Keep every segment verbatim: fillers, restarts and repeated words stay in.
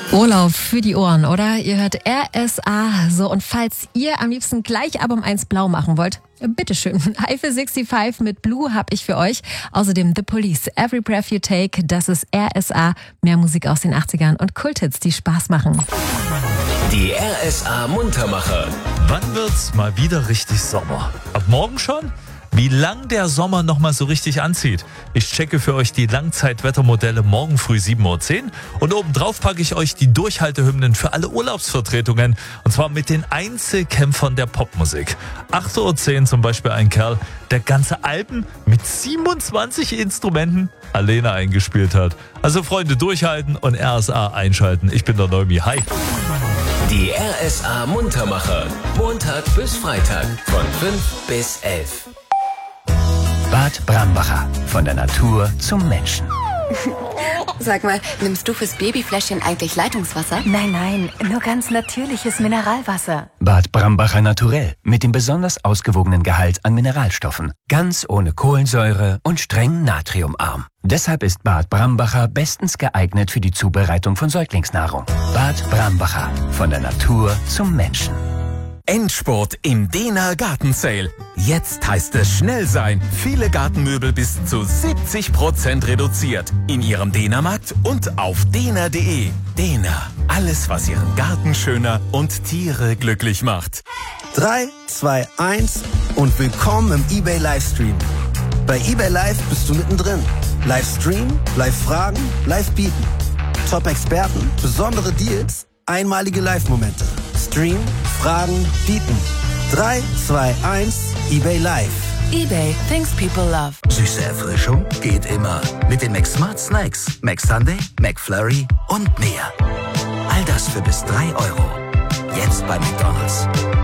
Urlaub für die Ohren, oder? Ihr hört R S A. So, und falls ihr am liebsten gleich ab um eins blau machen wollt, bitteschön. Eiffel fünfundsechzig mit Blue hab ich für euch. Außerdem The Police, Every Breath You Take. Das ist R S A. Mehr Musik aus den achtzigern und Kulthits, die Spaß machen. Die R S A Muntermacher. Wann wird's mal wieder richtig Sommer? Ab morgen schon? Wie lang der Sommer noch mal so richtig anzieht? Ich checke für euch die Langzeitwettermodelle morgen früh sieben Uhr zehn und obendrauf packe ich euch die Durchhaltehymnen für alle Urlaubsvertretungen und zwar mit den Einzelkämpfern der Popmusik. acht Uhr zehn zum Beispiel ein Kerl, der ganze Alben mit siebenundzwanzig Instrumenten alleine eingespielt hat. Also Freunde, durchhalten und R S A einschalten. Ich bin der Neumi. Hi. Die R S A Muntermacher. Montag bis Freitag von fünf bis elf. Bad Brambacher. Von der Natur zum Menschen. Sag mal, nimmst du fürs Babyfläschchen eigentlich Leitungswasser? Nein, nein, nur ganz natürliches Mineralwasser. Bad Brambacher Naturell. Mit dem besonders ausgewogenen Gehalt an Mineralstoffen. Ganz ohne Kohlensäure und streng natriumarm. Deshalb ist Bad Brambacher bestens geeignet für die Zubereitung von Säuglingsnahrung. Bad Brambacher. Von der Natur zum Menschen. Endspurt im Dena Garten Sale. Jetzt heißt es schnell sein. Viele Gartenmöbel bis zu siebzig Prozent reduziert. In Ihrem Dena-Markt und auf dena punkt de. Dena. Alles, was Ihren Garten schöner und Tiere glücklich macht. drei, zwei, eins und willkommen im eBay Livestream. Bei eBay Live bist du mittendrin. Livestream, Live-Fragen, Live-Bieten. Top-Experten, besondere Deals, einmalige Live-Momente. Stream, Fragen, Bieten. drei, zwei, eins, eBay Live. eBay, things people love. Süße Erfrischung geht immer. Mit den McSmart Snacks. McSunday, McFlurry und mehr. All das für bis drei Euro. Jetzt bei McDonald's.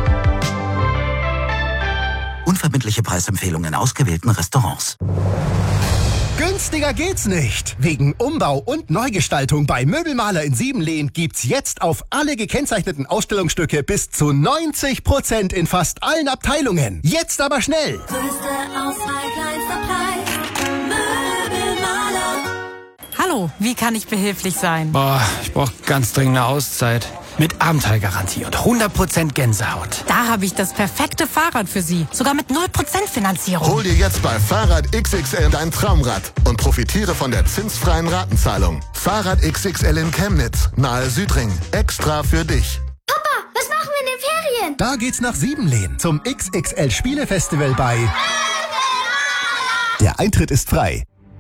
Unverbindliche Preisempfehlungen in ausgewählten Restaurants. Günstiger geht's nicht. Wegen Umbau und Neugestaltung bei Möbelmaler in Siebenlehn gibt's jetzt auf alle gekennzeichneten Ausstellungsstücke bis zu neunzig Prozent in fast allen Abteilungen. Jetzt aber schnell. Größte Auswahl, kleinster Preis. Möbelmaler. Hallo, wie kann ich behilflich sein? Boah, ich brauche ganz dringend eine Auszeit. Mit Abenteuergarantie und hundert Prozent Gänsehaut. Da habe ich das perfekte Fahrrad für Sie. Sogar mit null Prozent Finanzierung. Hol dir jetzt bei Fahrrad X X L dein Traumrad und profitiere von der zinsfreien Ratenzahlung. Fahrrad X X L in Chemnitz, nahe Südring. Extra für dich. Papa, was machen wir in den Ferien? Da geht's nach Siebenlehn zum X X L Spielefestival bei... Der Eintritt ist frei.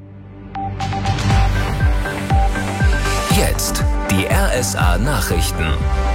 Jetzt die R S A Nachrichten.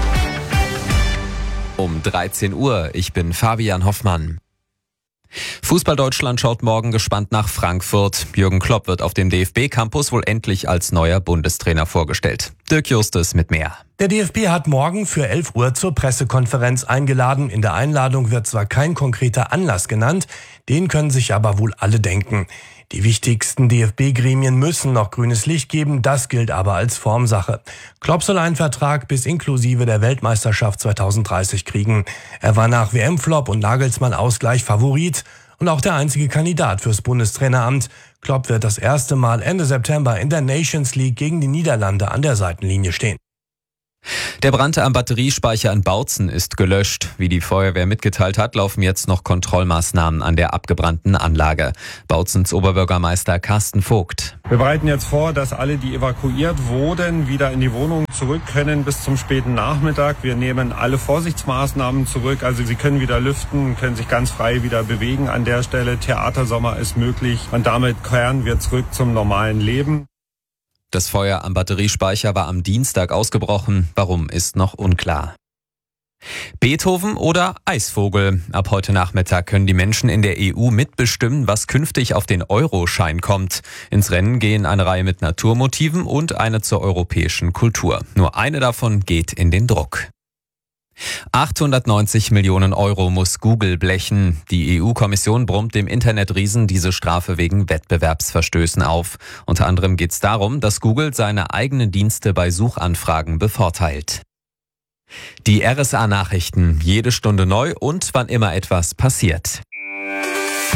Um dreizehn Uhr, ich bin Fabian Hoffmann. Fußball Deutschland schaut morgen gespannt nach Frankfurt. Jürgen Klopp wird auf dem D F B-Campus wohl endlich als neuer Bundestrainer vorgestellt. Dirk Justus mit mehr. Der D F B hat morgen für elf Uhr zur Pressekonferenz eingeladen. In der Einladung wird zwar kein konkreter Anlass genannt, den können sich aber wohl alle denken. Die wichtigsten D F B-Gremien müssen noch grünes Licht geben, das gilt aber als Formsache. Klopp soll einen Vertrag bis inklusive der Weltmeisterschaft zweitausenddreißig kriegen. Er war nach W M-Flop und Nagelsmann-Ausgleich Favorit und auch der einzige Kandidat fürs Bundestraineramt. Klopp wird das erste Mal Ende September in der Nations League gegen die Niederlande an der Seitenlinie stehen. Der Brand am Batteriespeicher in Bautzen ist gelöscht. Wie die Feuerwehr mitgeteilt hat, laufen jetzt noch Kontrollmaßnahmen an der abgebrannten Anlage. Bautzens Oberbürgermeister Carsten Vogt. Wir bereiten jetzt vor, dass alle, die evakuiert wurden, wieder in die Wohnung zurück können bis zum späten Nachmittag. Wir nehmen alle Vorsichtsmaßnahmen zurück. Also sie können wieder lüften, können sich ganz frei wieder bewegen an der Stelle. Theatersommer ist möglich und damit kehren wir zurück zum normalen Leben. Das Feuer am Batteriespeicher war am Dienstag ausgebrochen. Warum, ist noch unklar. Beethoven oder Eisvogel? Ab heute Nachmittag können die Menschen in der E U mitbestimmen, was künftig auf den Euroschein kommt. Ins Rennen gehen eine Reihe mit Naturmotiven und eine zur europäischen Kultur. Nur eine davon geht in den Druck. achthundertneunzig Millionen Euro muss Google blechen. Die E U-Kommission brummt dem Internetriesen diese Strafe wegen Wettbewerbsverstößen auf. Unter anderem geht es darum, dass Google seine eigenen Dienste bei Suchanfragen bevorteilt. Die R S A-Nachrichten, jede Stunde neu und wann immer etwas passiert.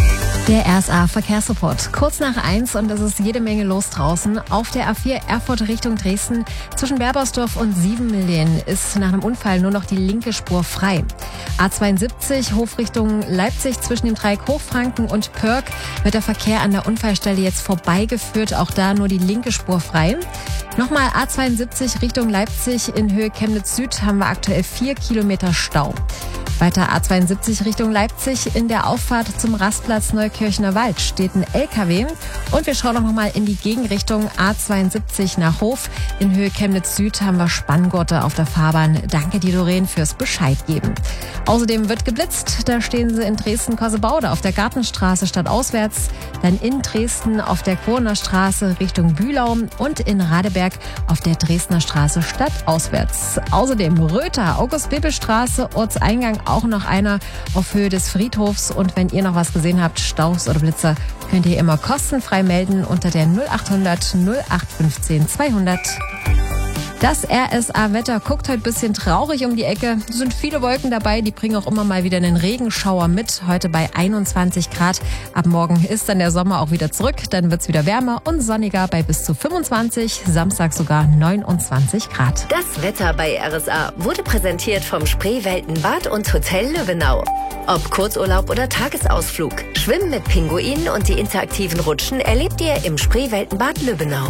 Der R S A-Verkehrsreport. Kurz nach eins und es ist jede Menge los draußen. Auf der A vier Erfurt Richtung Dresden zwischen Berbersdorf und Siebenmühlen ist nach einem Unfall nur noch die linke Spur frei. A zweiundsiebzig Hof Richtung Leipzig zwischen dem Dreieck Hochfranken und Pörg wird der Verkehr an der Unfallstelle jetzt vorbeigeführt. Auch da nur die linke Spur frei. Nochmal A zweiundsiebzig Richtung Leipzig in Höhe Chemnitz Süd haben wir aktuell vier Kilometer Stau. Weiter A zweiundsiebzig Richtung Leipzig in der Auffahrt zum Rastplatz Neukirchener Wald steht ein L K W. Und wir schauen noch mal in die Gegenrichtung A zweiundsiebzig nach Hof. In Höhe Chemnitz Süd haben wir Spanngurte auf der Fahrbahn. Danke dir, Doreen, fürs Bescheid geben. Außerdem wird geblitzt. Da stehen sie in Dresden-Korsebaude auf der Gartenstraße stadtauswärts. Dann in Dresden auf der Kroner Straße Richtung Bühlau und in Radeberg auf der Dresdner Straße stadtauswärts. Außerdem Röther, August-Bebel-Straße, Ortseingang auch noch einer auf Höhe des Friedhofs. Und wenn ihr noch was gesehen habt, Staus oder Blitzer, könnt ihr immer kostenfrei melden unter der null achthundert null acht fünfzehn zweihundert. Das R S A-Wetter guckt heute ein bisschen traurig um die Ecke. Es sind viele Wolken dabei, die bringen auch immer mal wieder einen Regenschauer mit. Heute bei einundzwanzig Grad. Ab morgen ist dann der Sommer auch wieder zurück. Dann wird's wieder wärmer und sonniger bei bis zu fünfundzwanzig. Samstag sogar neunundzwanzig Grad. Das Wetter bei R S A wurde präsentiert vom Spreeweltenbad und Hotel Löwenau. Ob Kurzurlaub oder Tagesausflug, Schwimmen mit Pinguinen und die interaktiven Rutschen erlebt ihr im Spreeweltenbad Löwenau.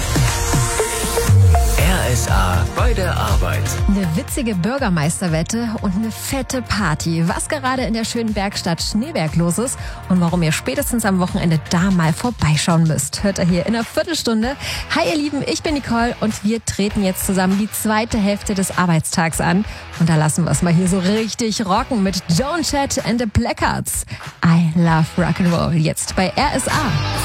R S A bei der Arbeit. Eine witzige Bürgermeisterwette und eine fette Party. Was gerade in der schönen Bergstadt Schneeberg los ist und warum ihr spätestens am Wochenende da mal vorbeischauen müsst, hört ihr hier in einer Viertelstunde. Hi ihr Lieben, ich bin Nicole und wir treten jetzt zusammen die zweite Hälfte des Arbeitstags an. Und da lassen wir es mal hier so richtig rocken mit Joan Jett and the Blackhearts. I love Rock'n'Roll. Jetzt bei R S A.